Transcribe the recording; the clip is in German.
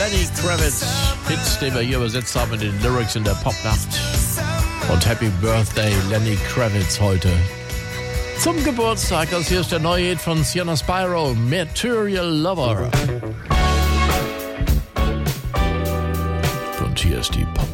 Lenny Kravitz, Hits, den wir hier übersetzt haben in den Lyrics in der Popnacht. Und Happy Birthday, Lenny Kravitz, heute zum Geburtstag. Also hier ist der neue Hit von Sienna Spyro, Material Lover. Und hier ist die Pop.